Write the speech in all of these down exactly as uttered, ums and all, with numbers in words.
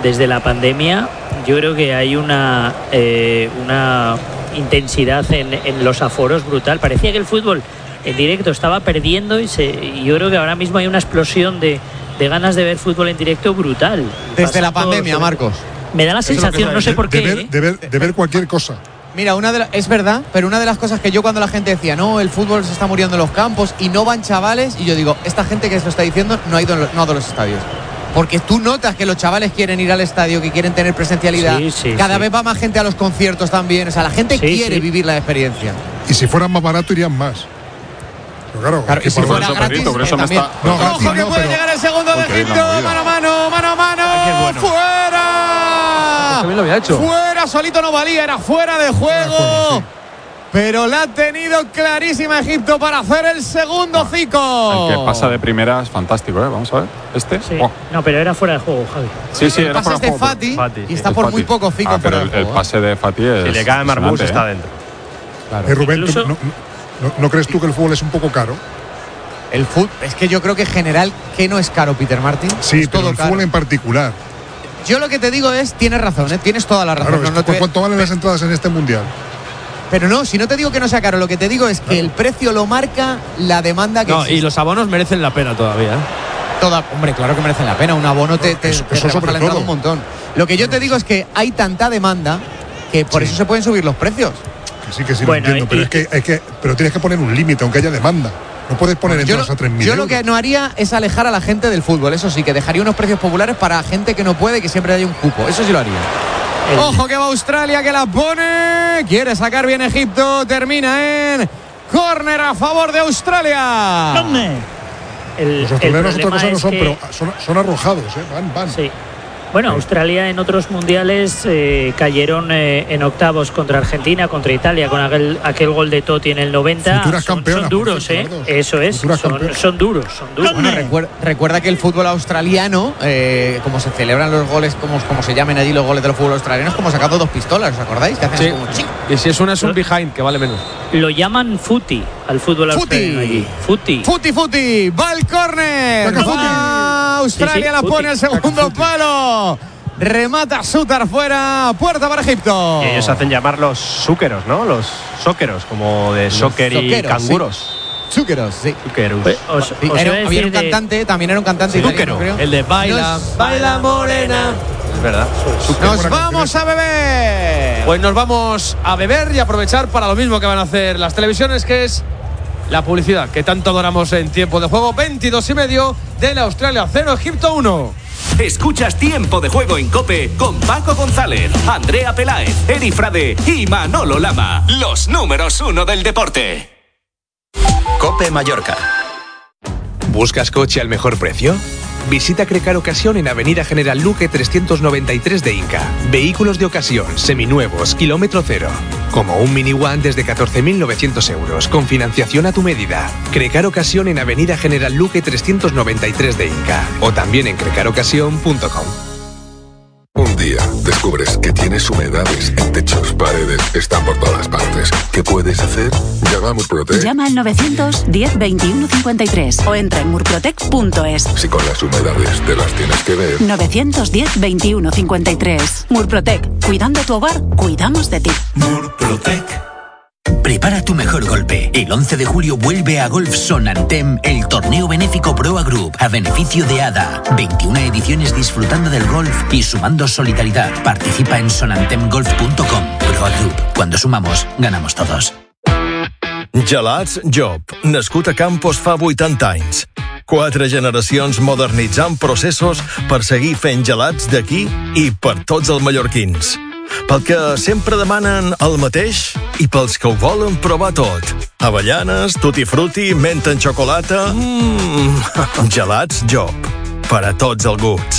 desde la pandemia yo creo que hay una, eh, una intensidad en, en los aforos brutal. Parecía que el fútbol en directo estaba perdiendo y, se, y yo creo que ahora mismo hay una explosión de, de ganas de ver fútbol en directo brutal. Desde la pandemia, Marcos. Me da la sensación, no sé por qué. De ver, de ver, de ver cualquier cosa. Mira, una de la, es verdad, pero una de las cosas que yo cuando la gente decía, no, el fútbol se está muriendo en los campos y no van chavales, y yo digo, esta gente que se lo está diciendo no ha ido, no ha ido a los estadios. Porque tú notas que los chavales quieren ir al estadio, que quieren tener presencialidad. Sí, sí, Cada sí. vez va más gente a los conciertos también. O sea, la gente sí, quiere sí. vivir la experiencia. Y si fueran más barato irían más. Pero claro, claro y si fuera gratis, por eso eh, me está... no, gratis, ¡ojo que no, puede pero... llegar el segundo de Egipto! ¡Mano a mano! ¡Mano a mano! Bueno. ¡Fuera! También lo había hecho. ¡Fuera! Solito no valía, era fuera de juego. Juego sí. Pero la ha tenido clarísima Egipto para hacer el segundo Zico. El que pasa de primera es fantástico, ¿eh? Vamos a ver. ¿Este? Sí. Oh. No, pero era fuera de juego, Javi. Sí, sí, el era pase fuera es de juego, Fati, Fati y sí. está el por Fati. muy poco Zico ah, pero fuera el, de juego. el pase de Fati es... Si le cae Marmús, está ¿eh? dentro. Claro. Eh, Rubén, Incluso... ¿no, no, ¿no crees tú que el fútbol es un poco caro? El fútbol, es que yo creo que en general, ¿qué no es caro, Peter Martin? Sí, es pero todo el caro. fútbol en particular. Yo lo que te digo es, tienes razón, ¿eh? Tienes toda la razón. Claro, no, no te... ¿cuánto valen las entradas en este mundial? Pero no, si no te digo que no sea caro, lo que te digo es que claro. el precio lo marca la demanda que no, existe. Y los abonos merecen la pena todavía, ¿eh? Toda, hombre, claro que merecen la pena. Un abono te, te, eso, te eso sobre la todo. un montón. Lo que yo te digo es que hay tanta demanda que por sí. eso se pueden subir los precios. Que sí, que sí, bueno, lo entiendo. y, pero, es que, es que, pero tienes que poner un límite, aunque haya demanda. No puedes poner entradas lo, a tres mil Yo euros. lo que no haría es alejar a la gente del fútbol. Eso sí, que dejaría unos precios populares para gente que no puede, que siempre haya un cupo. Eso sí lo haría. El... Ojo que va Australia, que la pone. Quiere sacar bien Egipto. Termina en córner a favor de Australia. ¿Dónde? El, Los australianos otra cosa no son, que... pero son, son arrojados, ¿eh? Van, van. Sí. Bueno, Australia en otros mundiales eh, cayeron eh, en octavos contra Argentina, contra Italia, con aquel, aquel gol de Totti en el noventa. Futuras son, campeonas, son duros, ¿eh? Eso es, son, son duros, son duros. Bueno, recuerda, recuerda que el fútbol australiano, eh, como se celebran los goles, como, como se llamen allí los goles del fútbol australiano, es como sacando dos pistolas, ¿os acordáis? Que hacen sí. como ching. Y si es una es un behind, que vale menos. Lo llaman footy al fútbol australiano allí. Footy. Footy, footy. Va el córner. Va Australia, sí, sí, la pone al segundo palo. Remata Sutar fuera, puerta para Egipto. Y ellos hacen llamar los súqueros, ¿no? Los sóqueros, como de soccer y canguros. Sí. Súqueros, sí. Súqueros. Pues, os, sí, os era, había un de... cantante, también era un cantante. Sí, italiano, creo. El de Baila, nos, Baila Morena. Es verdad. Nos vamos a beber. Pues nos vamos a beber y aprovechar para lo mismo que van a hacer las televisiones, que es la publicidad que tanto adoramos en tiempo de juego. veintidós y medio de la Australia cero, Egipto uno. Escuchas Tiempo de Juego en COPE con Paco González, Andrea Peláez, Eri Frade y Manolo Lama. Los números uno del deporte. COPE Mallorca. ¿Buscas coche al mejor precio? Visita Crecar Ocasión en Avenida General Luque trescientos noventa y tres de Inca. Vehículos de ocasión, seminuevos, kilómetro cero. Como un Mini One desde catorce mil novecientos euros, con financiación a tu medida. Crecar Ocasión en Avenida General Luque trescientos noventa y tres de Inca. O también en crecar ocasión punto com. Un día descubres que tienes humedades en techos, paredes, están por todas partes. ¿Qué puedes hacer? Llama a Murprotec. Llama al novecientos diez veintiuno cincuenta y tres o entra en murprotec punto es. Si con las humedades te las tienes que ver. novecientos diez veintiuno cincuenta y tres. Murprotec. Cuidando tu hogar, cuidamos de ti. Murprotec. Prepara tu mejor golpe. El once de julio vuelve a Golf Sonantem el torneo benéfico Proa Group a beneficio de A D A. veintiuna ediciones disfrutando del golf y sumando solidaridad. Participa en sonantem golf punto com. Proa Group. Cuando sumamos, ganamos todos. Gelats Job, nascut a Campos fa vuitanta anys. Quatre generacions modernitzant processos per seguir fent gelats d'aquí i per tots els mallorquins. Pel que sempre demanen el mateix i pels que ho volen provar tot. Avellanes, tutti frutti, menta en xocolata... Mmm, Gelats Job, per a tots els gusts.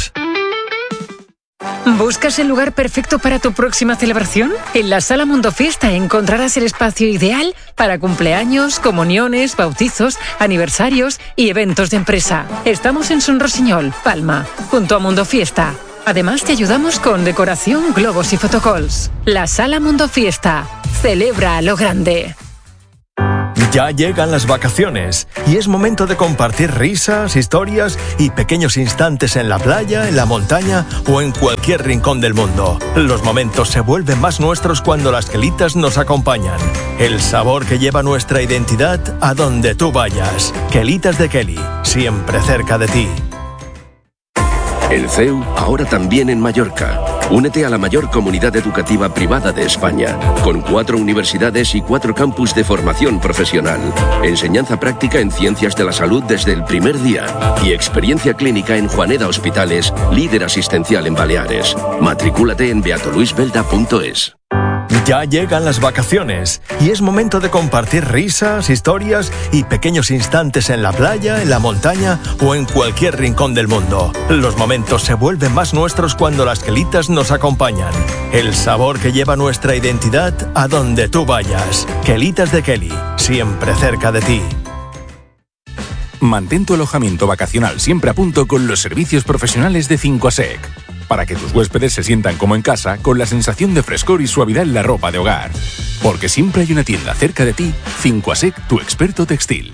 ¿Buscas el lugar perfecto para tu próxima celebración? En la Sala Mundo Fiesta encontrarás el espacio ideal para cumpleaños, comuniones, bautizos, aniversarios y eventos de empresa. Estamos en Son Rossinyol, Palma, junto a Mundo Fiesta. Además, te ayudamos con decoración, globos y fotocalls. La Sala Mundo Fiesta. Celebra a lo grande. Ya llegan las vacaciones y es momento de compartir risas, historias y pequeños instantes en la playa, en la montaña o en cualquier rincón del mundo. Los momentos se vuelven más nuestros cuando las Quelitas nos acompañan. El sabor que lleva nuestra identidad a donde tú vayas. Quelitas de Kelly, siempre cerca de ti. El C E U ahora también en Mallorca. Únete a la mayor comunidad educativa privada de España, con cuatro universidades y cuatro campus de formación profesional, enseñanza práctica en ciencias de la salud desde el primer día y experiencia clínica en Juaneda Hospitales, líder asistencial en Baleares. Matricúlate en beato luis belda punto es. Ya llegan las vacaciones y es momento de compartir risas, historias y pequeños instantes en la playa, en la montaña o en cualquier rincón del mundo. Los momentos se vuelven más nuestros cuando las Quelitas nos acompañan. El sabor que lleva nuestra identidad a donde tú vayas. Quelitas de Kelly, siempre cerca de ti. Mantén tu alojamiento vacacional siempre a punto con los servicios profesionales de cinco A S E C. Para que tus huéspedes se sientan como en casa con la sensación de frescor y suavidad en la ropa de hogar. Porque siempre hay una tienda cerca de ti. cinco A S E C, tu experto textil.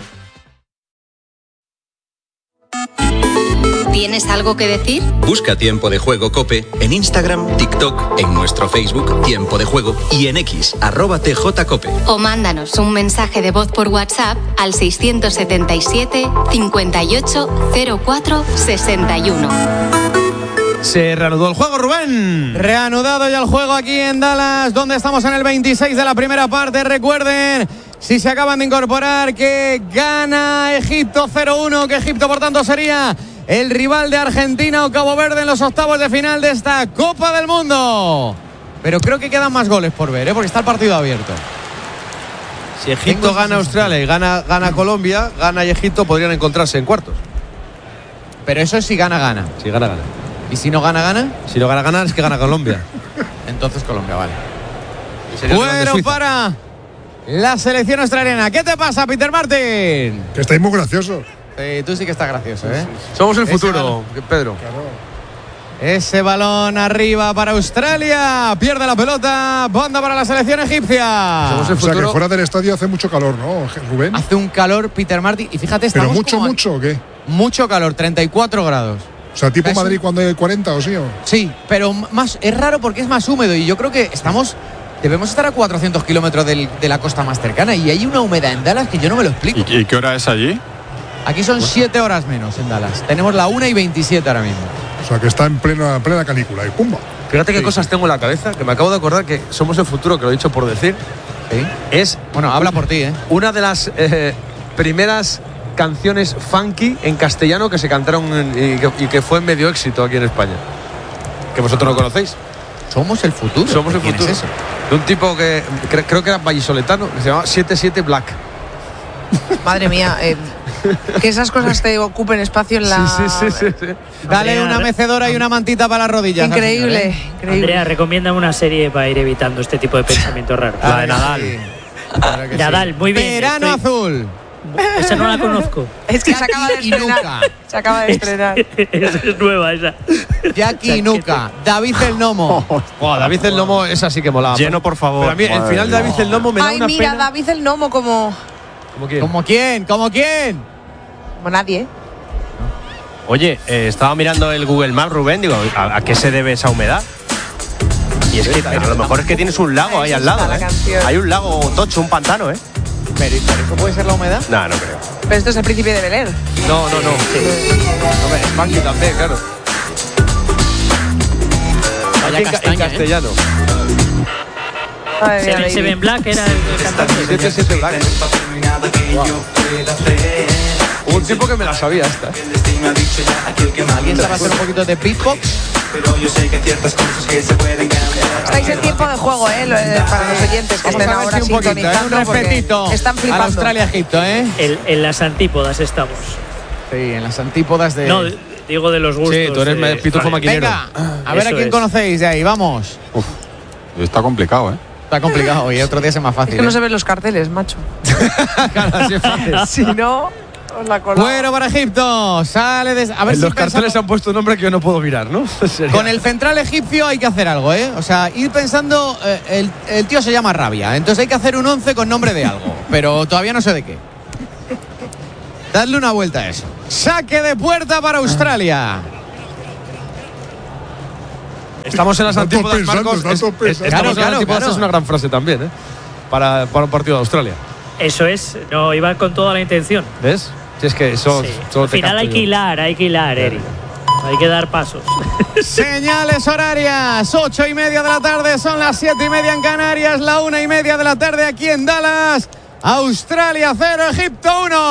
¿Tienes algo que decir? Busca Tiempo de Juego COPE en Instagram, TikTok, en nuestro Facebook Tiempo de Juego y en X, arroba tjcope. O mándanos un mensaje de voz por WhatsApp al seiscientos setenta y siete, cincuenta y ocho, cero cuatro, sesenta y uno. Se reanudó el juego, Rubén. Reanudado ya el juego aquí en Dallas, donde estamos en el veintiséis de la primera parte. Recuerden, si se acaban de incorporar, que gana Egipto cero uno, que Egipto por tanto sería el rival de Argentina o Cabo Verde en los octavos de final de esta Copa del Mundo. Pero creo que quedan más goles por ver, ¿eh? Porque está el partido abierto. Si Egipto Tengo gana a Australia y gana, gana Colombia, gana y Egipto podrían encontrarse en cuartos. Pero eso es si gana, gana. Si gana, gana. ¿Y si no gana, gana? Si no gana, gana es que gana Colombia. Entonces Colombia, vale. Bueno, para la selección australiana. ¿Qué te pasa, Peter Martin? Que estáis muy graciosos. Sí, tú sí que estás gracioso, ¿eh? Sí, sí. Somos el futuro, Pedro. Claro. Ese balón arriba para Australia. Pierde la pelota. Banda para la selección egipcia. Somos el o sea futuro. que fuera del estadio hace mucho calor, ¿no, Rubén? Hace un calor, Peter Martin. Y fíjate, estamos ¿Pero mucho, como mucho o qué? Mucho calor, treinta y cuatro grados. O sea, tipo Es Madrid un... cuando hay cuarenta o sí. ¿O? Sí, pero más es raro porque es más húmedo. Y yo creo que estamos... Debemos estar a cuatrocientos kilómetros del, de la costa más cercana. Y hay una humedad en Dallas que yo no me lo explico. ¿Y, y qué hora es allí? Aquí son siete horas menos en Dallas. Tenemos la una y veintisiete ahora mismo. O sea, que está en plena, plena canícula y pumba. Fíjate qué Sí. cosas tengo en la cabeza, que me acabo de acordar que somos el futuro, que lo he dicho por decir. ¿Sí? Es, Bueno, habla por ti, ¿eh? una de las eh, primeras canciones funky en castellano que se cantaron en- y, que, y que fue medio éxito aquí en España. Que vosotros no conocéis. Somos el futuro. Somos el ¿Quién futuro. es eso? De un tipo que cre- creo que era vallisoletano, que se llamaba setenta y siete Black. Madre mía, eh, que esas cosas te ocupen espacio en la... Sí, sí, sí, sí, sí. Dale Andrea, una re- mecedora y una mantita para las rodillas. Increíble, al señor, ¿eh? increíble. Andrea, recomiéndame una serie para ir evitando este tipo de pensamientos raros. La de Nadal. Claro que Nadal, sí. muy bien. Verano estoy- azul. Esa no la conozco. Es que se acaba de Jackie y estrenar. Nuka. Se acaba de estrenar. Esa es nueva, esa. Jackie Nuka. David el Nomo. Wow, David el Nomo, esa sí que molaba. Lleno, por favor. Pero a mí el Madre final de mía. David el Nomo me da Ay, una mira, pena. David el Nomo como... ¿Cómo quién? ¿Como quién? ¿Como quién? Como nadie. Oye, eh, estaba mirando el Google Maps, Rubén, digo, ¿a, a qué se debe esa humedad? Y es que a lo mejor es que tienes un lago ahí al lado, Está la ¿eh? canción. Hay un lago tocho, un pantano, ¿eh? Pero, ¿pero eso puede ser la humedad? No, no creo. Pero esto es el príncipe de Belén. No, no, no. Hombre, es funky también, claro. Vaya En, ca- en castaña, ¿eh? castellano. Madre mía, Se- David. Seven Black era el cantante. setenta y siete Black. Wow. Hubo un tipo que me la sabía esta. ¿Alguien sabe hacer un poquito de beatbox? Estáis en tiempo de juego, ¿eh? Lo- eh, Para los oyentes que Vamos estén a ver ahora si un poquito, ¿eh? Un sintonizando porque respetito están al flipando. Australia-Egipto, ¿eh? El- en las antípodas estamos. Sí, en las antípodas de... No, digo de los gustos. Sí, tú eres de- pitufo maquinero. Venga, a ver a Eso quién es. conocéis de ahí, vamos. Uf, está complicado, ¿eh? Está complicado y otro día es más fácil. Es que no ¿eh? se ven los carteles, macho. Claro, así es fácil. Si no, os la colamos. Bueno para Egipto, sale de... A ver En si los pensamos- carteles han puesto un nombre que yo no puedo mirar, ¿no? Sería- Con el central egipcio hay que hacer algo, ¿eh? O sea, ir pensando, eh, el, el tío se llama Rabia, entonces hay que hacer un once con nombre de algo. pero todavía no sé de qué. Dadle una vuelta a eso. Saque de puerta para Australia. Estamos en las antípodas, Marcos. Es, es, estamos claro, en las claro, antípodas, claro. es una gran frase también, ¿eh? Para, para un partido de Australia. Eso es, no iba con toda la intención. ¿Ves? Si es que eso, Sí. eso Al final hay que hilar, hay que hilar, Eri. Hay que dar pasos. Señales horarias, ocho y media de la tarde, son las siete y media en Canarias, la una y media de la tarde aquí en Dallas. Australia cero, Egipto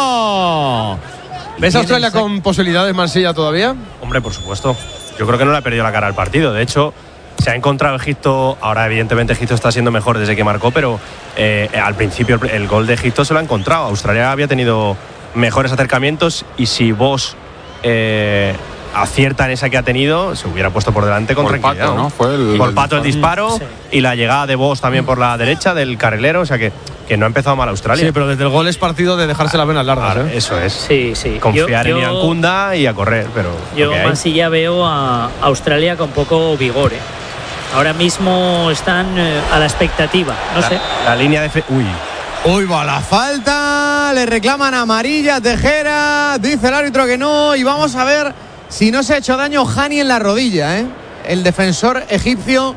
uno. ¿Ves a Australia con posibilidades, Mansilla, todavía? Hombre, por supuesto. Yo creo que no le ha perdido la cara al partido. De hecho, se ha encontrado Egipto. Ahora, evidentemente, Egipto está siendo mejor desde que marcó, pero eh, al principio el, el gol de Egipto se lo ha encontrado. Australia había tenido mejores acercamientos y si vos eh, acierta en esa que ha tenido, se hubiera puesto por delante con Por tranquilidad. Pato, ¿no? Fue el, por el Pato el disparo Sí. y la llegada de Vos también por la derecha del carrilero. O sea que, que no ha empezado mal Australia. Sí, pero desde el gol es partido de dejarse las venas largas, Claro, ¿eh? eso es. Sí, sí. Confiar Yo- en yo- Irankunda y a correr, pero Yo, lo que hay. Mansilla, veo a Australia con poco vigor. ¿eh? Ahora mismo están eh, a la expectativa. No la, sé. la línea de fe- uy. Uy, va la falta, le reclaman amarilla Tejera, dice el árbitro que no, y vamos a ver si no se ha hecho daño Hani en la rodilla, ¿eh? El defensor egipcio.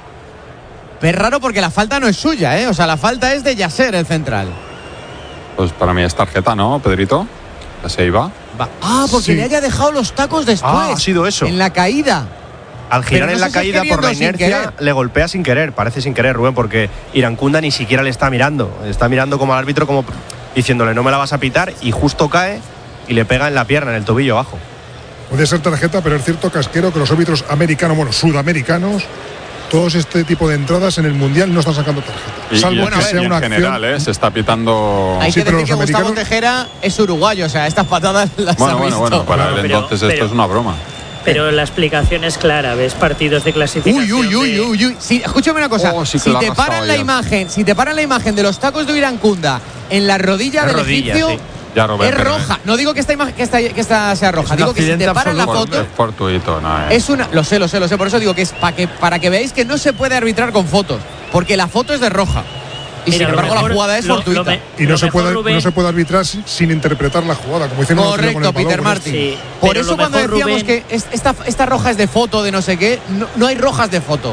Es raro porque la falta no es suya, ¿eh? O sea, la falta es de Yasser, el central. Pues para mí es tarjeta, ¿no, Pedrito? Ya se iba. Va. Ah, porque Sí. le haya dejado los tacos después. Ah, ha sido eso. En la caída. Al girar Pero no en sé la si es caída por la queriendo sin inercia, querer. le golpea sin querer, parece sin querer, Rubén, porque Irankunda ni siquiera le está mirando. Está mirando como al árbitro, como diciéndole no me la vas a pitar, y justo cae y le pega en la pierna, en el tobillo abajo. Puede ser tarjeta, pero es cierto, Casquero, que los árbitros americanos, bueno, sudamericanos, todos este tipo de entradas en el Mundial no están sacando tarjeta. Y, Salvo y en, que sea y en una general, acción. ¿eh? Se está pitando. Hay Sí, que pero decir que los Gustavo americanos- Tejera es uruguayo, o sea, estas patadas las Bueno, ha bueno, visto. bueno, para él Pero- entonces pero- esto es una broma. Pero la explicación es clara. Ves partidos de Uy, clasificación. uy, uy, de- uy, uy. Sí, escúchame una cosa. Oh, sí que si la ha te rascado paran la ya. imagen, si te paran la imagen de los tacos de Irankunda en la rodilla La del rodilla, egipcio, sí. Ya, Rubén, es pero roja. No digo que esta imagen, que esta, que esta sea roja. un Digo que si te accidente paran la absoluto. foto, Es fortuito, no es. es una. Lo sé, lo sé, lo sé. Por eso digo que es para que para que veáis que no se puede arbitrar con fotos, porque la foto es de roja. Y Mira, sin lo embargo mejor- la jugada es lo- fortuita. lo me- Y no lo se, mejor, puede, Rubén, no se puede arbitrar sin, sin interpretar la jugada, como hicieron Correcto, con el balón, Peter por Martin. Sí, Por pero eso lo cuando mejor, decíamos Rubén- que es- esta, esta roja es de foto, de no sé qué, no, no hay rojas de foto.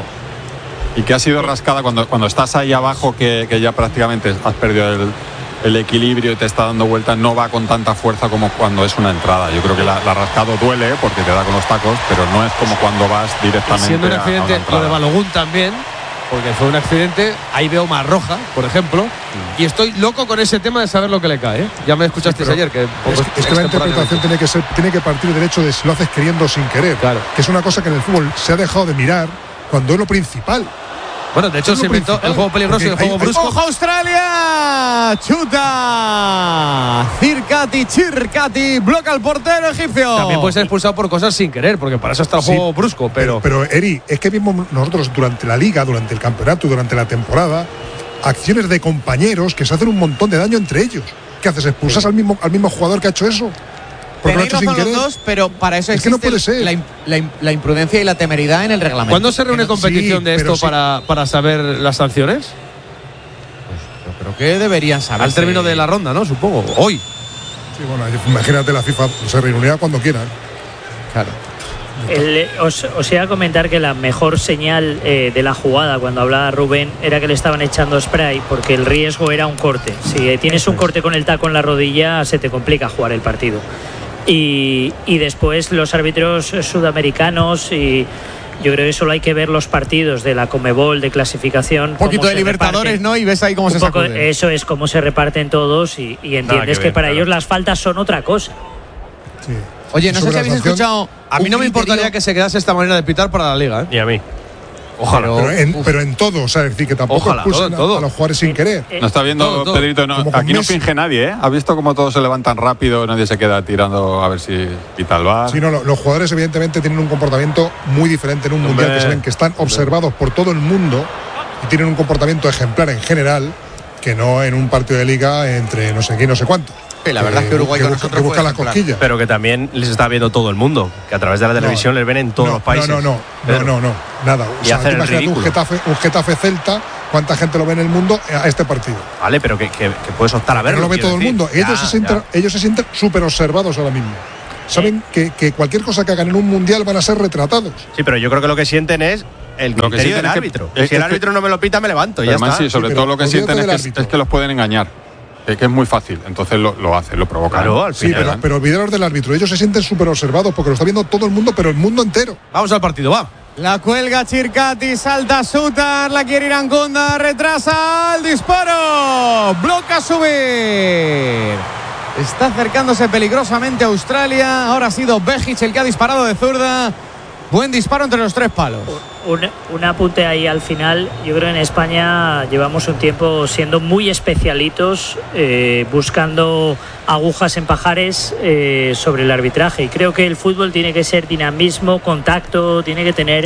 Y que ha sido rascada cuando, cuando estás ahí abajo, que, que ya prácticamente has perdido el, el equilibrio y te está dando vueltas, no va con tanta fuerza como cuando es una entrada. Yo creo que la, la rascado duele porque te da con los tacos, pero no es como cuando vas Y directamente siendo un a- a una accidente, lo entrada. de Balogun también, porque fue un accidente, ahí veo más roja, por ejemplo, y estoy loco con ese tema de saber lo que le cae, ¿eh? Ya me escuchasteis pero ayer que Es, es que la interpretación tiene que ser tiene que partir del hecho de si lo haces queriendo o sin querer. Claro. Que es una cosa que en el fútbol se ha dejado de mirar cuando es lo principal. Bueno, de hecho Es se lo inventó principal, el juego peligroso y el porque juego hay- hay- brusco. ¡Ojo Australia! ¡Chuta! Circati, Chircati, bloca al portero egipcio. También puede ser expulsado por cosas sin querer, porque para eso está el Sí, juego brusco, pero, Pero, Eri, es que vimos nosotros durante la liga, durante el campeonato, durante la temporada, acciones de compañeros que se hacen un montón de daño entre ellos. ¿Qué haces? ¿Expulsas al, mismo, al mismo jugador que ha hecho eso? Porque lo ha Tenéis hecho sin razón los querer. dos, pero para eso Es que existe no puede ser. La, im- la im- la imprudencia y la temeridad en el reglamento. ¿cuándo se reúne Que no- competición sí, de pero esto sí. para, para saber las sanciones? Yo creo que deberían saber. Al término de la ronda, ¿no? Supongo. Hoy. Sí, bueno, imagínate, la FIFA se reunirá cuando quieran. Claro. El- os, os iba a comentar que la mejor señal eh, de la jugada cuando hablaba Rubén era que le estaban echando spray porque el riesgo era un corte. Si eh, tienes un corte con el taco en la rodilla se te complica jugar el partido. Y, y después los árbitros sudamericanos, y yo creo que solo hay que ver los partidos de la Conmebol de clasificación. Un poquito cómo de se Libertadores, reparten. ¿no? Y ves ahí cómo Un se poco- sacuden. Eso es, cómo se reparten todos y, y entiendes que que, ver, para claro. ellos las faltas son otra cosa. Sí. Oye, no sé Sobre si la habéis sanción, escuchado. A mí un no me importaría criterio- que se quedase esta manera de pitar para la liga, ¿eh? Y a mí. Ojalá. Pero en, pero en todo, o sea, es decir, que tampoco Ojalá, expulsen todo, en a- todo. a los jugadores sin querer. Eh, No está viendo, todo, todo. Pedrito, no, Como con aquí no Messi. finge nadie, ¿eh? ¿Has visto cómo todos se levantan rápido, nadie se queda tirando a ver si quita el bar? Sí, no, lo- los jugadores evidentemente tienen un comportamiento muy diferente en un Hombre. mundial, que saben que están observados por todo el mundo y tienen un comportamiento ejemplar en general, que no en un partido de liga entre no sé qué y no sé cuánto. Sí, la verdad es que Uruguay que con busca, nosotros que busca fue la ejemplar. cosquilla. Pero que también les está viendo todo el mundo, que a través de la televisión No, les ven en todos no, los países. No, no, no, Pedro. no, no, no, nada. O Y sea, hacer el imagínate un ridículo. Getafe, un Getafe Celta cuánta gente lo ve en el mundo a este partido. Vale, pero que, que, que puedes optar a verlo. No lo ve todo decir. el mundo. Ellos, Ya, se sienten, ellos se sienten súper observados ahora mismo. Saben eh. que, que cualquier cosa que hagan en un mundial van a ser retratados. Sí, pero yo creo que lo que sienten es el Lo que criterio del sienten es que- árbitro. es si el que- árbitro no me lo pita, me levanto. y Ya Además, está. sí, sobre Sí, todo pero lo que olvídate sienten es del que, árbitro. es que los pueden engañar. Que, que es muy fácil. Entonces lo, lo hacen, lo provocan. Claro, al Sí, final. pero, pero olvidaros del árbitro. Ellos se sienten súper observados porque lo está viendo todo el mundo, pero el mundo entero. Vamos al partido, va. La cuelga Chircati, salta Sutar, la quiere Irangunda, retrasa el disparo. Bloca subir. Está acercándose peligrosamente a Australia. Ahora ha sido Bejic el que ha disparado de zurda. Buen disparo entre los tres palos. Un, un apunte ahí al final. Yo creo que en España llevamos un tiempo siendo muy especialitos, eh, buscando agujas en pajares eh, sobre el arbitraje. Y creo que el fútbol tiene que ser dinamismo, contacto, tiene que tener...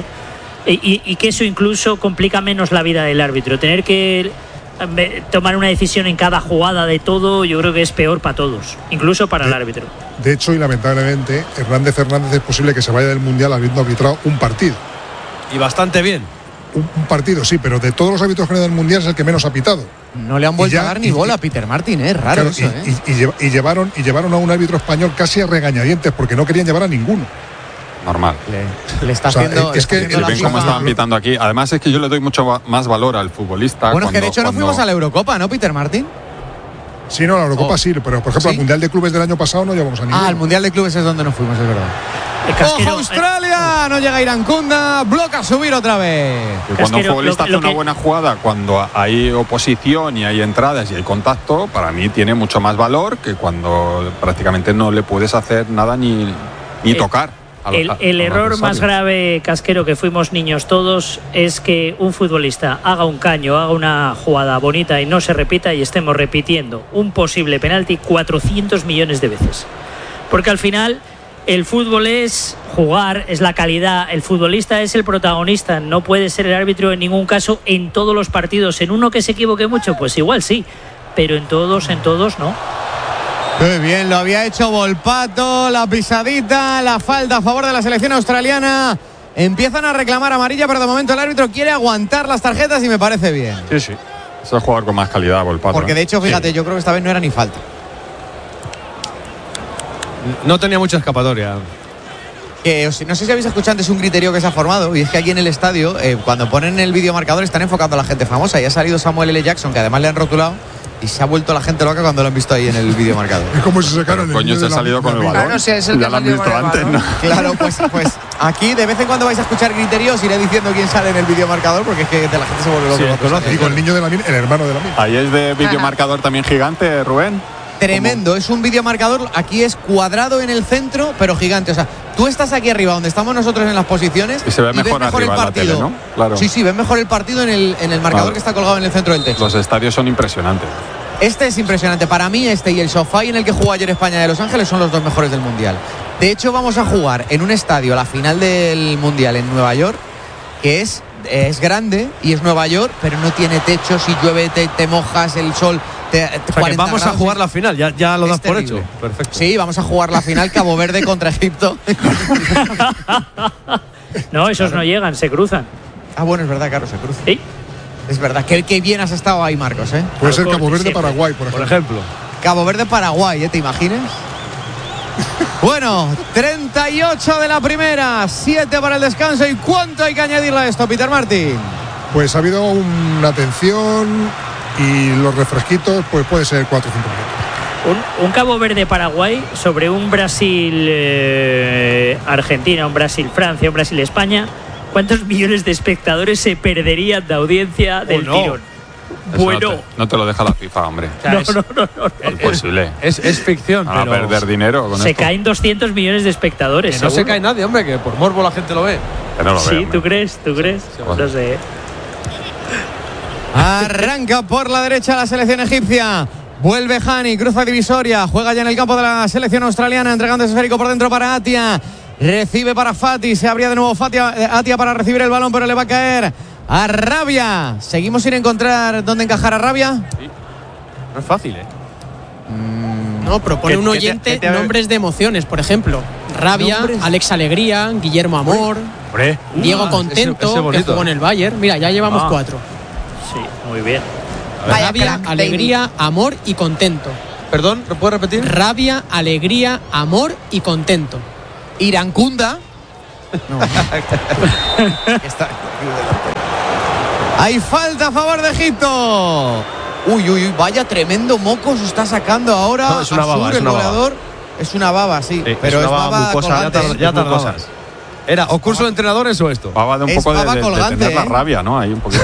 Y, y que eso incluso complica menos la vida del árbitro. Tener que eh, tomar una decisión en cada jugada de todo, yo creo que es peor para todos, incluso para el árbitro. De hecho, y lamentablemente, Hernández Hernández es posible que se vaya del Mundial habiendo arbitrado un partido. Y bastante bien. Un, un partido, sí, pero de todos los árbitros que han ido del Mundial es el que menos ha pitado. No le han vuelto Y ya- a dar ni y- bola a Peter Martin, es raro Claro, eso, y, ¿eh? y- y lleva- y llevaron, y llevaron a un árbitro español casi a regañadientes porque no querían llevar a ninguno. Normal. Le, le está O sea, haciendo. es le está que- haciendo y la Ven cómo FIFA. estaban pitando aquí. Además es que yo le doy mucho va- más valor al futbolista. Bueno, es que de cuando- hecho no cuando- fuimos a la Eurocopa, ¿no, Peter Martin? Sí, no, la Eurocopa Oh. sí, pero por ejemplo, ¿Sí? al Mundial de Clubes del año pasado no llevamos a ninguno. Ah, al Mundial de Clubes es donde nos fuimos, es verdad. El ¡Ojo, casquero, Australia! No llega Irangunda, bloca subir otra vez. Que cuando un Casquero, futbolista lo- lo hace una que- buena jugada, cuando hay oposición y hay entradas y hay contacto, para mí tiene mucho más valor que cuando prácticamente no le puedes hacer nada ni, ni El- tocar. al- El, al- el al error más adversario. grave, Casquero, que fuimos niños todos, es que un futbolista haga un caño, haga una jugada bonita y no se repita y estemos repitiendo un posible penalti cuatrocientos millones de veces. Porque al final el fútbol es jugar, es la calidad, el futbolista es el protagonista, no puede ser el árbitro en ningún caso en todos los partidos. En uno que se equivoque mucho, pues igual sí, pero en todos, en todos no. Muy bien, lo había hecho Volpato, la pisadita, la falta a favor de la selección australiana. Empiezan a reclamar amarilla, pero de momento el árbitro quiere aguantar las tarjetas y me parece bien. Sí, sí. Es el jugador con más calidad, Volpato. Porque de ¿eh? hecho, fíjate, yo creo que esta vez no era ni falta. No tenía mucha escapatoria. Que, os- no sé si habéis escuchado antes un criterio que se ha formado, y es que aquí en el estadio, eh, cuando ponen el videomarcador, están enfocando a la gente famosa. Y ha salido Samuel L. Jackson, que además le han rotulado, y se ha vuelto la gente loca cuando lo han visto ahí en el videomarcador. Es como si se sacaran el Coño, niño se de ha la- salido con el la- balón. Claro, sí, es el Ya que lo han salió visto con el antes, balón. ¿no? Claro, pues, pues aquí de vez en cuando vais a escuchar criterios, iré diciendo quién sale en el videomarcador, porque es que de la gente se vuelve loca. Sí, cuando conoce. sale. Digo, el niño de la el hermano de la Ahí es de videomarcador también gigante, Rubén. Tremendo, es un videomarcador, aquí es cuadrado en el centro, pero gigante. O sea, tú estás aquí arriba donde estamos nosotros en las posiciones Y se ve ves mejor arriba el en la partido. tele, ¿no? Claro. Sí, sí, ves mejor el partido en el, en el marcador Vale. que está colgado en el centro del techo. Los estadios son impresionantes. Este es impresionante. Para mí este y el sofá en el que jugó ayer España de Los Ángeles son los dos mejores del Mundial. De hecho, vamos a jugar en un estadio la final del Mundial en Nueva York, que es, es grande y es Nueva York, pero no tiene techo. Si llueve te, te mojas, el sol... Te, te O sea, que cuarenta vamos a grados, jugar es- la final, ya, ya lo es das por terrible. hecho. Perfecto. Sí, vamos a jugar la final Cabo Verde contra Egipto. No, esos no llegan, se cruzan. Ah, bueno, es verdad, claro, se cruza. Sí. Es verdad, que, que bien has estado ahí, Marcos, ¿eh? Puede ser Alcorte Cabo Verde, siempre. Paraguay, por ejemplo. Por ejemplo. Cabo Verde, Paraguay, ¿eh? ¿Te imaginas? Bueno, treinta y ocho de la primera, siete para el descanso. ¿Y cuánto hay que añadirle a esto, Peter Martin? Pues ha habido una atención y los refresquitos, pues puede ser cuatro o cinco minutos. Un, un Cabo Verde-Paraguay sobre un Brasil-Argentina, un Brasil-Francia, un Brasil-España. ¿Cuántos millones de espectadores se perderían de audiencia del no. tirón? Eso Bueno, No te, no te lo deja la FIFA, hombre. O sea, no, es, no, no, no, no. Es posible. es, es ficción, Van a pero perder dinero con Se esto. caen doscientos millones de espectadores. que no se seguro. cae nadie, hombre, que por morbo la gente lo ve. Que no lo Sí, veo, ¿tú hombre. crees? ¿Tú crees? bueno. No sé. Arranca por la derecha la selección egipcia. Vuelve Hani, cruza divisoria, juega ya en el campo de la selección australiana, entregando ese esférico por dentro para Atia. Recibe para Fati, se abría de nuevo Fati, Atia para recibir el balón, pero le va a caer a Rabia. Seguimos sin encontrar dónde encajar a Rabia. No es fácil, ¿eh? No, propone ¿Qué- un qué te- oyente qué te ha- nombres de emociones, por ejemplo. Rabia, Nombres. Alex Alegría, Guillermo Amor, Hombre. Diego Ah, Contento, ese- ese que bonito. jugó en el Bayern. Mira, ya llevamos Ah. cuatro. Sí. muy bien. Vaya Rabia, crack, alegría, David. Amor y contento. Perdón, ¿lo puedes repetir? Rabia, alegría, amor y contento. Irancunda. No. Está... Hay falta a favor de Egipto. Uy, uy, uy, vaya tremendo moco se está sacando ahora. No, es una baba, Asur, es el una baba. goleador. Es una baba, sí, sí pero es, es una baba mucosa, colgante. ya, tar, ya tardabas. Era o curso de entrenadores o esto. Baba de un es poco de, de, colgante, de tener ¿eh? la rabia, ¿no? Ahí un poquito.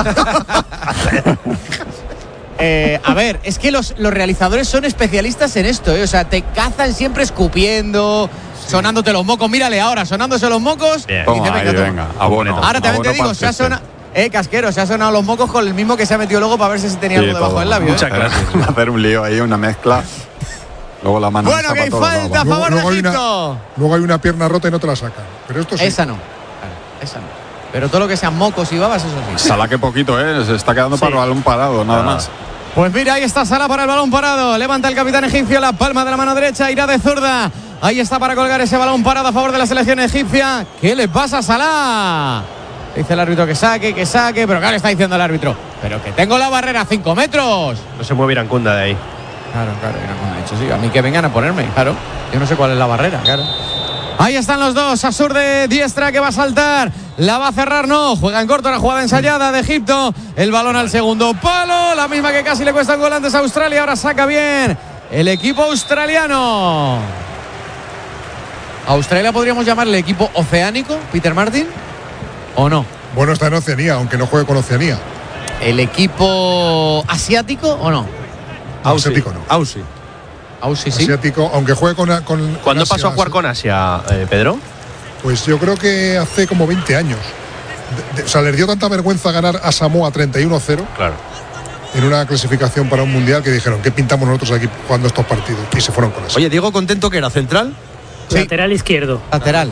eh, a ver, es que los, los realizadores son especialistas en esto, ¿eh? O sea, te cazan siempre escupiendo, sí. sonándote los mocos. Mírale ahora, sonándose los mocos. Bien. Toma, venga, ahí, venga, abono. Ahora también abono te digo, se ha sonado. Eh, Casquero, se ha sonado los mocos con el mismo que se ha metido luego para ver si se tenía sí, algo debajo del labio. Muchas ¿eh? gracias. Hacer un lío ahí, una mezcla. Luego la mano. Bueno, que hay falta a favor luego, de luego Egipto. Hay una, luego hay una pierna rota y no te la sacan. Pero esto sí. Esa no. Esa no. Pero todo lo que sean mocos y babas, eso sí. Salah que poquito, ¿eh? Se está quedando sí. para el balón parado, nada ah. más. Pues mira, ahí está Salah para el balón parado. Levanta el capitán egipcio la palma de la mano derecha, irá de zurda. Ahí está para colgar ese balón parado a favor de la selección egipcia. ¿Qué le pasa a Salah? Dice el árbitro que saque, que saque, pero claro, está diciendo el árbitro. Pero que tengo la barrera a cinco metros. No se mueve Irancunda de ahí. Claro, claro, Irancunda ha dicho, sí, a mí que vengan a ponerme, claro. Yo no sé cuál es la barrera, claro. Ahí están los dos, Asur de diestra que va a saltar. La va a cerrar, no. Juega en corto la jugada ensayada de Egipto. El balón al segundo palo. La misma que casi le cuesta un gol antes a Australia. Ahora saca bien el equipo australiano. ¿Australia podríamos llamarle equipo oceánico, Peter Martin? ¿O no? Bueno, está en Oceanía, aunque no juegue con Oceanía. ¿El equipo asiático o no? Aussie. Asiático no. Aussie. Aussie, sí. Asiático, aunque juegue con, con ¿Cuándo con pasó Asia, a jugar con Asia, eh, Pedro? Pues yo creo que hace como veinte años. De, de, o sea, les dio tanta vergüenza ganar a Samoa treinta y uno cero. Claro. En una clasificación para un mundial que dijeron, ¿qué pintamos nosotros aquí jugando estos partidos? Y se fueron con eso. Oye, Diego Contento, que era central. Sí. Lateral izquierdo. Lateral.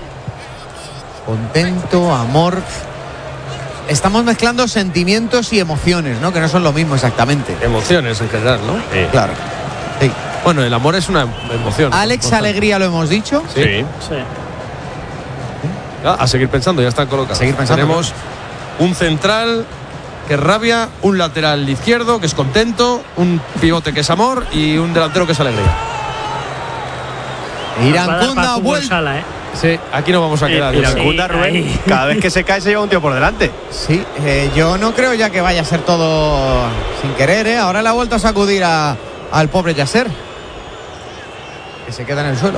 Contento, amor. Estamos mezclando sentimientos y emociones, ¿no? Que no son lo mismo exactamente. Emociones en general, ¿no? Sí. Claro. Sí. Bueno, el amor es una emoción. Alex Alegría, lo hemos dicho. Sí. sí. sí. A seguir pensando, ya están colocados. A seguir pensando. Tenemos un central que es Rabia, un lateral izquierdo que es Contento, un pivote que es Amor y un delantero que es Alegría. Irancunda vuelta. ¿eh? Sí, aquí no vamos a quedar. Irancunda, sí, Rubén, cada vez que se cae se lleva un tío por delante. Sí, eh, yo no creo ya que vaya a ser todo sin querer, ¿eh? Ahora le ha vuelto a sacudir a, al pobre Yasser, que se queda en el suelo.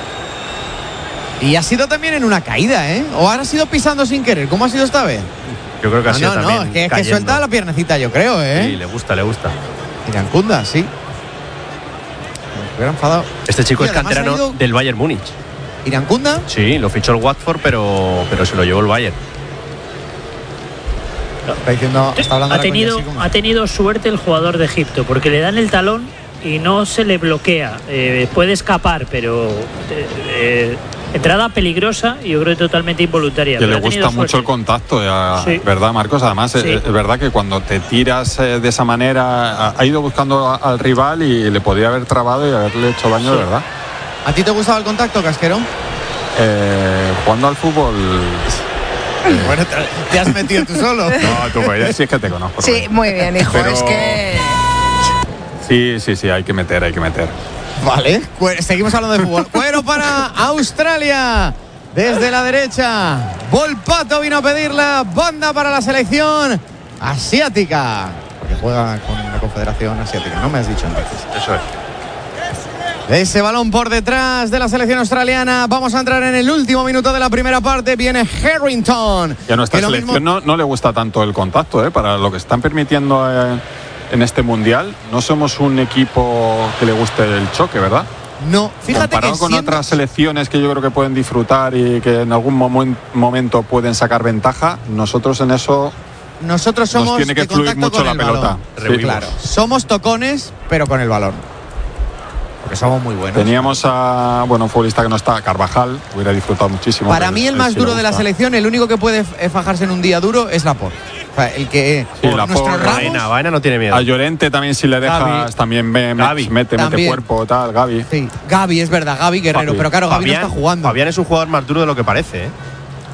Y ha sido también en una caída, ¿eh? ¿O ha sido pisando sin querer? ¿Cómo ha sido esta vez? Yo creo que ha sido no, no, también no, es que, es que suelta la piernecita, yo creo, ¿eh? Sí, le gusta, le gusta. Irancunda, sí. Me hubiera enfadado. Este chico y es canterano ido... del Bayern Múnich. ¿Irancunda? Sí, lo fichó el Watford, pero, pero se lo llevó el Bayern. Está diciendo, está hablando ha, tenido, ha tenido suerte el jugador de Egipto, porque le dan el talón y no se le bloquea. Eh, puede escapar, pero eh, eh, entrada peligrosa y yo creo que totalmente involuntaria. Que le gusta mucho el contacto, ya, sí. ¿verdad, Marcos? Además, sí. es, es verdad que cuando te tiras eh, de esa manera, ha, ha ido buscando a, al rival y le podía haber trabado y haberle hecho daño, sí. de verdad. ¿A ti te gustaba el contacto, Casquero? Eh, jugando al fútbol. Eh. Bueno, te, te has metido tú solo. No, tú, pues, sí es que te conozco. Sí, Rubén. Muy bien, hijo. Pero... es que. Sí, sí, sí, hay que meter, hay que meter. Vale, seguimos hablando de fútbol. Cuero para Australia. Desde la derecha. Volpato vino a pedir la banda para la selección asiática. Porque juega con la Confederación Asiática, ¿no me has dicho entonces? Eso es. Ese balón por detrás de la selección australiana. Vamos a entrar en el último minuto de la primera parte. Viene Harrington. Y a nuestra selección mismo... no, no le gusta tanto el contacto, ¿eh? Para lo que están permitiendo eh, en este mundial. No somos un equipo que le guste el choque, ¿verdad? No, fíjate comparado que con siendo... otras selecciones que yo creo que pueden disfrutar y que en algún momen, momento pueden sacar ventaja, nosotros en eso nosotros somos nos tiene que fluir mucho la pelota. Sí. Claro, somos tocones, pero con el balón. Porque somos muy buenos. Teníamos a, bueno, un futbolista que no está, Carvajal, hubiera disfrutado muchísimo. Para mí el más duro de la selección, el único que puede fajarse en un día duro es Laporte. O sea, el que sí, nuestro Ramos, Vaina, Vaina no tiene miedo. A Llorente también, si le dejas, Gavi. también me, Gavi. mete, también. mete cuerpo, tal, Gavi. Sí, Gavi, es verdad, Gavi Guerrero, Fabi. Pero claro, Gavi Fabián, no está jugando. Fabián es un jugador más duro de lo que parece, ¿eh?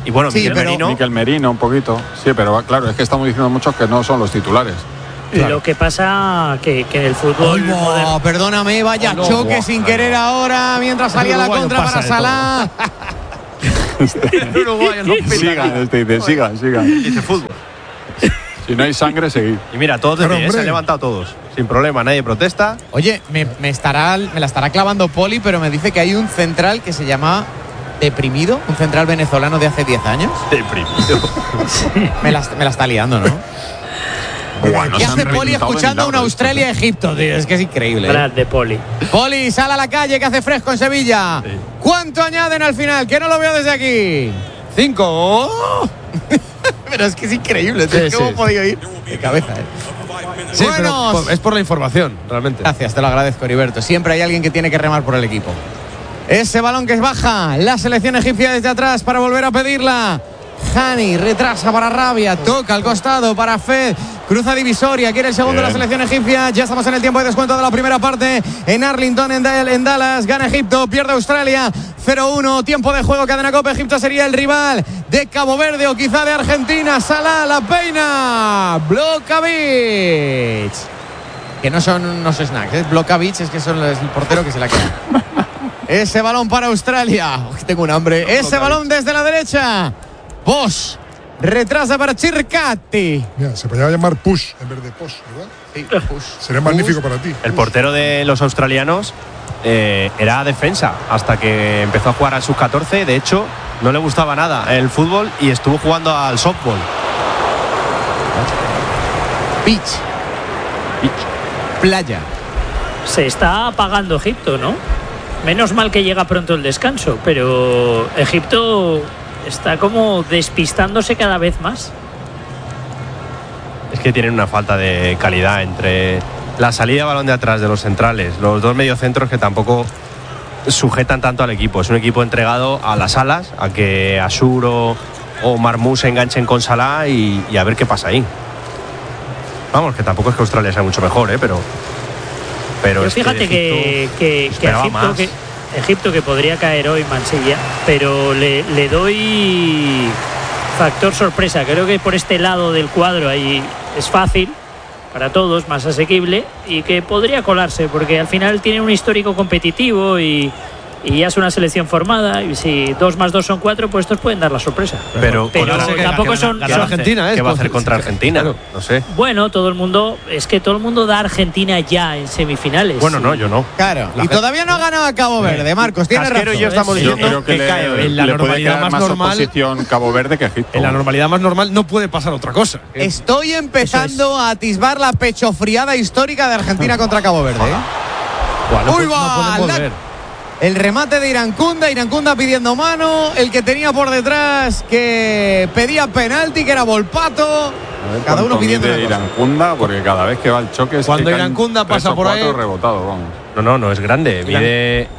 Y bueno, Sí, Miquel pero- Merino. Miquel Merino un poquito. Sí, pero claro, es que estamos diciendo muchos que no son los titulares. Lo que pasa que, que en el fútbol Ay, moderno- bo, perdóname, vaya Oh, no. choque Buah, sin no, querer ahora, mientras salía la Uruguayo contra pasa para de Salah. Uruguayo no pita Sigan, nada. este dice, sigan, sigan. Dice fútbol. Si no hay sangre, seguid. Y mira, todos de Pero, pie, ¿eh? Se hombre. han levantado todos. Sin problema, nadie protesta. Oye, me, me estará, me la estará clavando Poli, pero me dice que hay un central que se llama Deprimido, un central venezolano de hace diez años. Deprimido. Me la, me la está liando, ¿no? Buah, no ¿Qué se han hace Poli reventado de escuchando milagro una estos, ¿eh? Australia-Egipto, tío? Es que es increíble. ¿eh? Brad de Poli. Poli, sal a la calle que hace fresco en Sevilla. ¿Cuánto añaden al final? Que no lo veo desde aquí. Cinco. ¡Oh! Pero es que es increíble, tío. Sí, ¿Cómo sí, he podido ir? De cabeza, ¿eh? Sí, pero Buenos. por- es por la información, realmente. Gracias, te lo agradezco, Heriberto. Siempre hay alguien que tiene que remar por el equipo. Ese balón que es baja, la selección egipcia desde atrás para volver a pedirla. Hani retrasa para Rabia, toca al costado para Fed, cruza divisoria, quiere el segundo de la selección egipcia. Ya estamos en el tiempo de descuento de la primera parte en Arlington, en, Dal- en Dallas. Gana Egipto, pierde Australia cero uno. Tiempo de juego, cadena Copa. Egipto sería el rival de Cabo Verde o quizá de Argentina. Salah, la peina, Blokovic. Que no son unos snacks, ¿eh? Blokovic es que son el portero que se la queda. Ese balón para Australia. Uy, tengo un hambre. Ese balón desde la derecha. Bosch retrasa para Circati. Mira, se podría llamar Push en vez de Posh, ¿verdad? Sí, Push. Sería magnífico para ti. El portero de los australianos eh, era defensa hasta que empezó a jugar al sub catorce. De hecho, no le gustaba nada el fútbol y estuvo jugando al softball. Beach. Playa. Se está apagando Egipto, ¿no? Menos mal que llega pronto el descanso, pero Egipto está como despistándose cada vez más. Es que tienen una falta de calidad entre la salida de balón de atrás de los centrales, los dos mediocentros que tampoco sujetan tanto al equipo. Es un equipo entregado a las alas, a que Asur o, o Marmous se enganchen con Salah y, y a ver qué pasa ahí. Vamos, que tampoco es que Australia sea mucho mejor, ¿eh? pero, pero Yo es fíjate que, que, que esperaba Egipto, más. que Egipto que podría caer hoy Mansilla, pero le, le doy factor sorpresa. Creo que por este lado del cuadro ahí es fácil para todos, más asequible, y que podría colarse porque al final tiene un histórico competitivo y, y ya es una selección formada, y si dos más dos son cuatro, pues estos pueden dar la sorpresa. Pero, pero contra- tampoco ¿qué son, va a son- hacer? ¿Qué va a hacer contra Argentina? No sé. Bueno, todo el mundo, es que todo el mundo da a Argentina ya en semifinales. Bueno, no, yo no. Claro. La Y gente- todavía no ha ganado a Cabo Verde, Marcos. Tiene Casquero razón. y yo estamos Yo diciendo creo que, que le, cae hoy. en la le puede normalidad quedar más más normal- oposición Cabo Verde que Egipto. En la normalidad más normal no puede pasar otra cosa. Estoy empezando a atisbar la pechofriada histórica de Argentina contra Cabo Verde. ¿eh? Buah, no Uy, pu- no va, pueden la- volver. El remate de Irancunda, Irancunda pidiendo mano, el que tenía por detrás que pedía penalti, que era Volpato. A ver Cada uno cuánto pidiendo mide una cosa. Irancunda, porque cada vez que va el choque es Cuando que caen Irancunda tres pasa o por ahí- cuatro rebotados, vamos. No, no, no es grande. Mide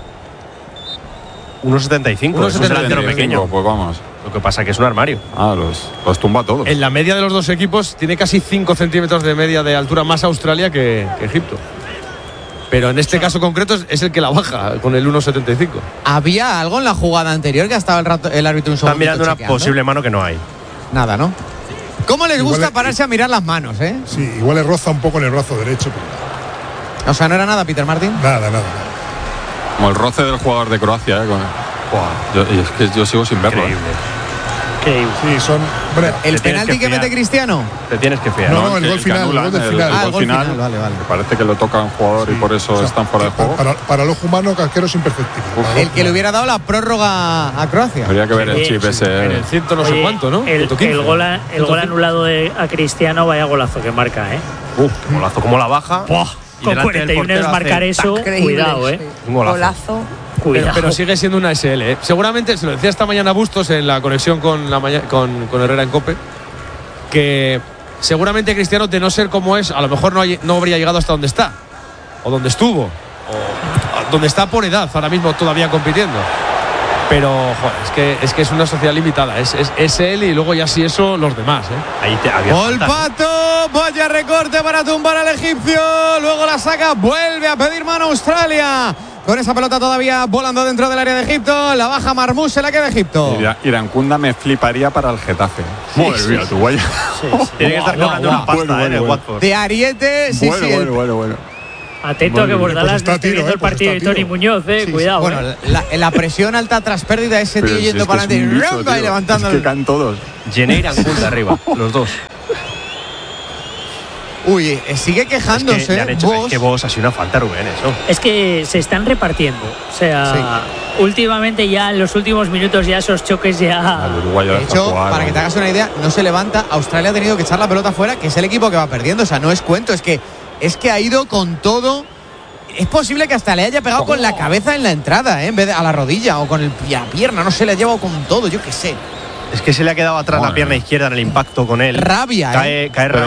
uno setenta y cinco. Es un delantero pequeño. Pues vamos. Lo que pasa es que es un armario. Ah, los, los tumba todos. En la media de los dos equipos tiene casi cinco centímetros de media de altura más Australia que, que Egipto. Pero en este caso concreto es, es el que la baja con el uno setenta y cinco. ¿Había algo en la jugada anterior que ha estado el, rato, el árbitro un segundo? Están mirando una posible mano que no hay. Nada, ¿no? ¿Cómo les Igual gusta es- pararse a mirar las manos, eh? Sí, igual le roza un poco en el brazo derecho, pero O sea, no era nada, Peter Martin. nada, nada. Como el roce del jugador de Croacia, ¿eh? Con- Yo, y es que yo sigo sin verlo. ¿eh? Sí, son. Hombre, ¿El Te tienes penalti que que, fiar. mete Cristiano? Te tienes que fiar. No, no, el que- gol que final, el anulan, gol del el- final. el Ah, el gol gol final, final, vale, vale. me parece que lo toca un jugador y por eso o sea, están fuera de juego. Para, para el ojo humano, Casquero es imperceptible. Para el El ojo que le humano. hubiera dado la prórroga a Croacia. Habría que ver el Sí, chip sí, ese. En el ciento no sé Oye, cuánto, ¿no? El, ciento quince. el gol, a- el ciento gol quince. anulado de, a Cristiano, vaya golazo que marca, ¿eh? Uf, qué golazo, como la baja. Y Con delante del cuarenta y uno portero es marcar hace eso, Increíble, cuidado, ¿eh? sí. un golazo. Golazo. Pero, Cuidado. pero sigue siendo una S L. ¿eh? Seguramente, se lo decía esta mañana Bustos en la conexión con, la maña- con, con Herrera en COPE, que seguramente Cristiano, de no ser como es, a lo mejor no, hay- no habría llegado hasta donde está, o donde estuvo, o donde está por edad ahora mismo todavía compitiendo. Pero, joder, es que es, que es una sociedad limitada. Es, es, es él y luego ya si eso, los demás. ¿eh? Ahí te había falta. Volpato, vaya recorte para tumbar al egipcio. Luego la saca, vuelve a pedir mano Australia. con esa pelota todavía volando dentro del área de Egipto. La baja Marmoush, se la queda Egipto. Irancunda me fliparía para el Getafe. Sí, Madre sí, mía, sí. tu guaya. Sí, sí. Tiene que estar cobrando una pasta bueno, eh, bueno, en el bueno. Watford. De Ariete, sí, bueno, sí. bueno, el- bueno, bueno. Atento a que Bueno, Bordalas pues está no esté tiro, viendo eh, el pues partido de está Tony tiro. Muñoz, eh. Sí, sí. Cuidado. Bueno, eh. la, la presión alta tras pérdida, ese Pero tío si yendo es que para es un adelante bicho, ¡rumba! y tío. levantando. Es que el- caen todos. Jenner Irancunda arriba, los dos. Uy, eh, sigue Es quejándose. que le han hecho, Bosz. es que vos ha sido una falta, Rubén, eso. Es que se están repartiendo. O sea, últimamente ya en los últimos minutos ya esos choques ya. El uruguayo De deja hecho, jugar, para que ¿no? te hagas una idea, no se levanta. Australia ha tenido que echar la pelota fuera, que es el equipo que va perdiendo. O sea, no es cuento, es que es que ha ido con todo. Es posible que hasta le haya pegado con la cabeza en la entrada, ¿eh? En vez de a la rodilla o con el, la pierna. No sé, le ha llevado con todo, yo qué sé. Es que se le ha quedado atrás Madre la pierna mía. izquierda en el impacto con él. Rabia, ¿eh? Cae, cae